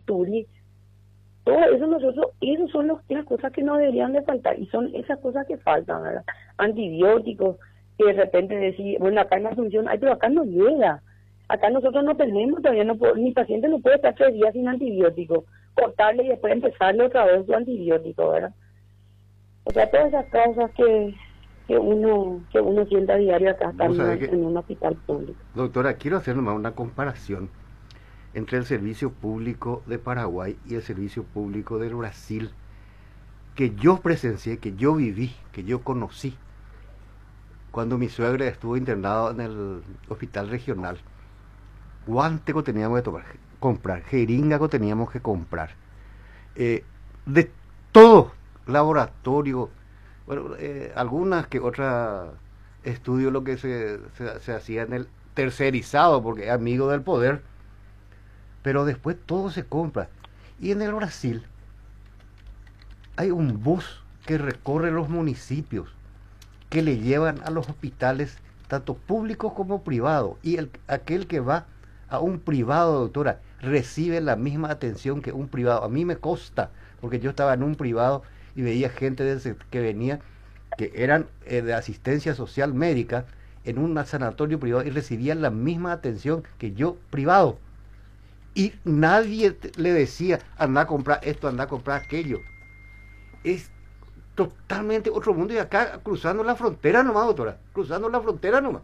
bisturí. Todo eso nosotros, esas son las cosas que no deberían de faltar, y son esas cosas que faltan, ¿verdad? Antibióticos, que de repente decir, bueno, acá en Asunción, ay, pero acá no llega. Acá nosotros no tenemos, todavía no puedo, mi paciente no puede estar 3 días sin antibiótico, cortarle y después empezarle otra vez su antibiótico, ¿verdad? O sea, todas esas cosas que uno siente a diario acá en un hospital público. Doctora, quiero hacer nomás una comparación entre el servicio público de Paraguay y el servicio público del Brasil, que yo presencié, que yo viví, que yo conocí, cuando mi suegra estuvo internado en el hospital regional. Guante que teníamos que comprar, jeringa que teníamos que comprar, de todo, laboratorio, bueno, algunas que otras estudios lo que se hacía en el tercerizado, porque es amigo del poder, pero después todo se compra. Y en el Brasil hay un bus que recorre los municipios, que le llevan a los hospitales, tanto públicos como privados, y aquel que va a un privado, doctora, recibe la misma atención que un privado. A mí me consta, porque yo estaba en un privado y veía gente que venía, que eran de asistencia social médica, en un sanatorio privado, y recibían la misma atención que yo privado. Y nadie le decía, anda a comprar esto, anda a comprar aquello. Es totalmente otro mundo, y acá cruzando la frontera nomás, doctora, cruzando la frontera nomás.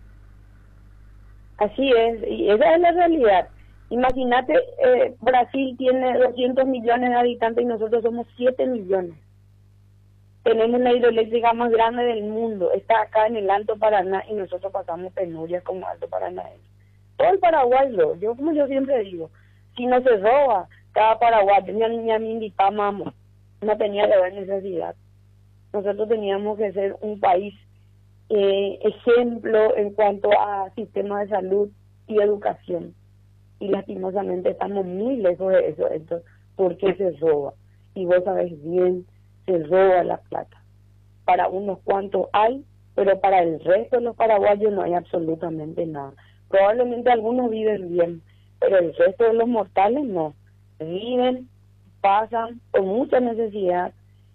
Así es, y esa es la realidad. Imagínate, Brasil tiene 200 millones de habitantes y nosotros somos 7 millones. Tenemos la hidroeléctrica más grande del mundo, está acá en el Alto Paraná, y nosotros pasamos penurias como Alto Paraná. Todo el Paraguay, como yo siempre digo, si no se roba, cada paraguayo, ni a mí ni pamamos, no tenía que haber necesidad. Nosotros teníamos que ser un país ejemplo en cuanto a sistema de salud y educación, y lastimosamente estamos muy lejos de eso. Entonces, ¿por qué se roba? Y vos sabés bien, se roba la plata. Para unos cuantos hay, pero para el resto de los paraguayos no hay absolutamente nada. Probablemente algunos viven bien, pero el resto de los mortales no. Viven, pasan con mucha necesidad,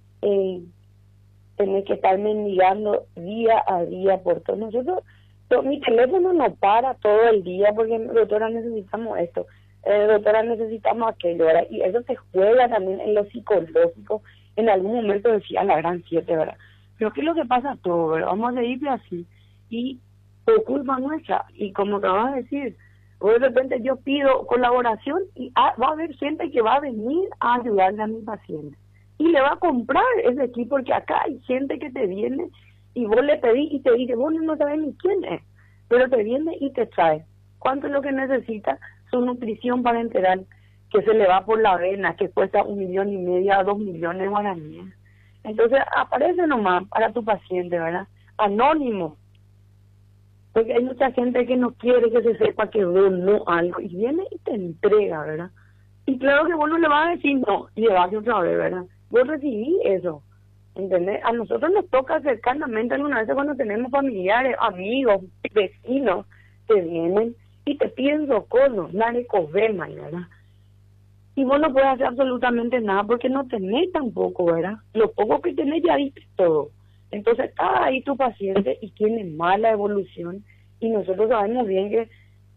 tener que estar mendigando día a día por todo. Nosotros, mi teléfono no para todo el día porque, doctora, necesitamos esto, doctora, necesitamos aquello, ¿verdad? Y eso se juega también en lo psicológico. En algún momento decía la gran 7, ¿verdad? Pero ¿qué es lo que pasa todo, verdad? Vamos a seguirle así. Y por culpa nuestra, y como acabas de decir, o de repente yo pido colaboración y va a haber gente que va a venir a ayudarle a mi paciente y le va a comprar ese equipo, porque acá hay gente que te viene y vos le pedís y te dice, vos no sabés ni quién es, pero te viene y te trae. ¿Cuánto es lo que necesita? Su nutrición para enterar que se le va por la vena, que cuesta 1,5 millones a 2 millones de guaraníes. Entonces aparece nomás para tu paciente, ¿verdad? Anónimo. Porque hay mucha gente que no quiere que se sepa que donó algo, y viene y te entrega, ¿verdad? Y claro que vos no le vas a decir no, y le vas otra vez, ¿verdad? Vos recibí eso, ¿entendés? A nosotros nos toca cercanamente algunas veces cuando tenemos familiares, amigos, vecinos, que vienen y te piden socorro, nadie cobema, ¿verdad? Y vos no puedes hacer absolutamente nada porque no tenés tampoco, ¿verdad? Lo poco que tenés ya diste todo. Entonces está ahí tu paciente y tiene mala evolución, y nosotros sabemos bien que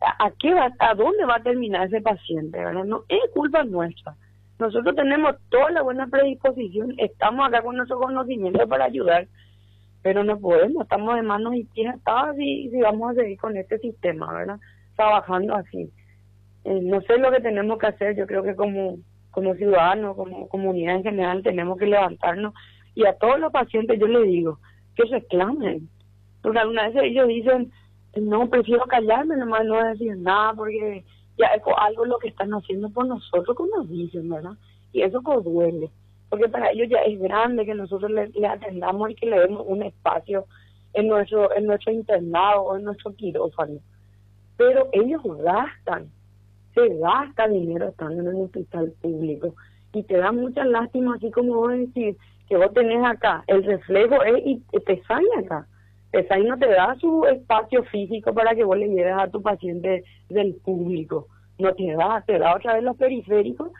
a dónde va a terminar ese paciente, ¿verdad? No es culpa nuestra. Nosotros tenemos toda la buena predisposición, estamos acá con nuestro conocimiento para ayudar, pero no podemos, estamos de manos y pies atadas si vamos a seguir con este sistema, ¿verdad? Trabajando así. No sé lo que tenemos que hacer. Yo creo que como ciudadanos, como comunidad en general, tenemos que levantarnos, y a todos los pacientes yo les digo que reclamen, porque algunas veces ellos dicen, no, prefiero callarme nomás, no decir nada, porque ya es algo lo que están haciendo por nosotros, como nos dicen, ¿verdad? Y eso pues duele, porque para ellos ya es grande que nosotros le atendamos y que le demos un espacio en nuestro internado o en nuestro quirófano. Pero ellos se gasta dinero estando en un hospital público, y te da mucha lástima, así como vos decís, que vos tenés acá, el reflejo es, y Pesay acá, Pesay no te da su espacio físico para que vos le lleves a tu paciente del público, no te da otra vez los periféricos,